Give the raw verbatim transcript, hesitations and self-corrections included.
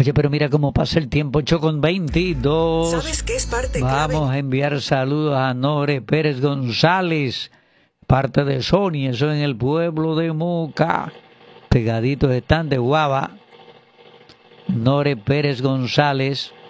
Oye, pero mira cómo pasa el tiempo, ocho con veintidós. ¿Sabes qué es parte Vamos clave? a enviar saludos a Nore Pérez González, parte de Sony, eso en el pueblo de Moca. Pegaditos están de Guava. Nore Pérez González,